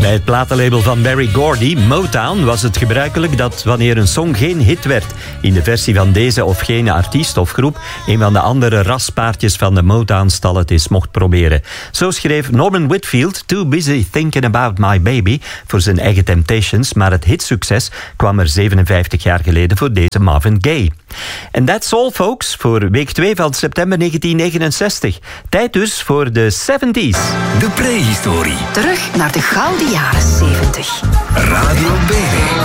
Bij het platenlabel van Berry Gordy, Motown, was het gebruikelijk dat wanneer een song geen hit werd in de versie van deze of gene artiest of groep, een van de andere raspaardjes van de Motown-stal het eens mocht proberen. Zo schreef Norman Whitfield Too Busy Thinking About My Baby voor zijn eigen Temptations, maar het hitsucces kwam er 57 jaar geleden voor deze Marvin Gaye. En that's all, folks, voor week 2 van september 1969. Tijd dus voor de 70s. De prehistorie. Terug naar de gouden jaren 70. Radio BV.